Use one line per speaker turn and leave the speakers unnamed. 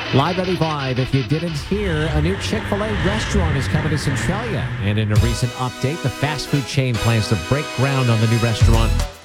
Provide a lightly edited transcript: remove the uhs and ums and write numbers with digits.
Live 95, if you didn't hear, a new Chick-fil-A restaurant is coming to Centralia. And in a recent update, the fast food chain plans to break ground on the new restaurant